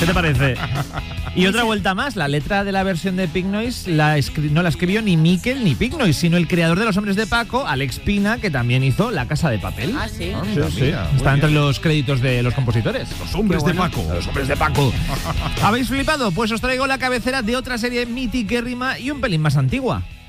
¿Qué te parece? Y otra vuelta más, la letra de la versión de Pink Noise no la escribió ni Miquel ni Pink Noise, sino el creador de Los Hombres de Paco, Alex Pina, que también hizo La Casa de Papel. Ah, sí. Sí. Está entre los créditos de los compositores. Los Hombres de Paco. Los Hombres de Paco. ¿Habéis flipado? Pues os traigo la cabecera de otra serie mitiquérrima y un pelín más antigua.